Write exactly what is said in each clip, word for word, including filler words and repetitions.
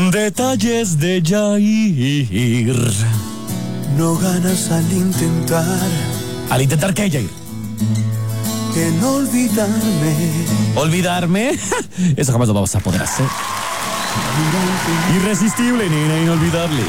Detalles de Jair. No ganas al intentar. ¿Al intentar qué, Jair? En olvidarme. ¿Olvidarme? Eso jamás lo vamos a poder hacer. Irresistible, nena, inolvidable.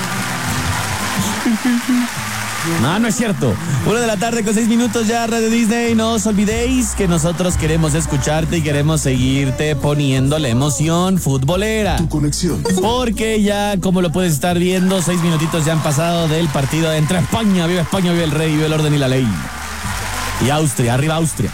No, no es cierto. Una de la tarde con seis minutos ya, Radio Disney. No os olvidéis que nosotros queremos escucharte y queremos seguirte poniendo la emoción futbolera. Tu conexión. Porque ya, como lo puedes estar viendo, seis minutitos ya han pasado del partido entre España, viva España, viva el rey, viva el orden y la ley. Y Austria, arriba Austria.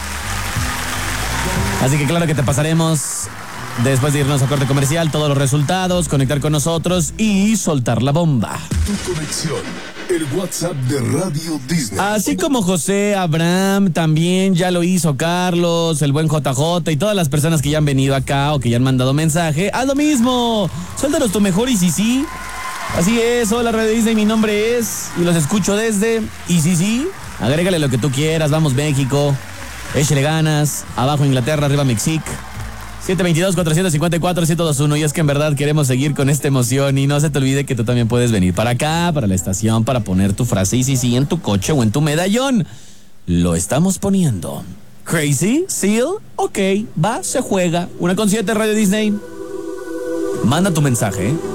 Así que claro que te pasaremos, después de irnos a corte comercial, todos los resultados, conectar con nosotros y soltar la bomba. Tu conexión, el WhatsApp de Radio Disney. Así como José, Abraham, también ya lo hizo Carlos, el buen J J y todas las personas que ya han venido acá o que ya han mandado mensaje, haz lo mismo. Suéltanos tu mejor y sí, sí. Así es, hola Radio Disney, mi nombre es, y los escucho desde, y sí, sí, agrégale lo que tú quieras, vamos México, échale ganas, abajo Inglaterra, arriba Mexique. siete dos dos, cuatro cinco cuatro, siete dos uno. Y es que en verdad queremos seguir con esta emoción. Y no se te olvide que tú también puedes venir para acá, para la estación, para poner tu frase y sí, sí, en tu coche o en tu medallón. Lo estamos poniendo. ¿Crazy? ¿Seal? Ok, va, se juega. Una con siete, Radio Disney. Manda tu mensaje, ¿eh?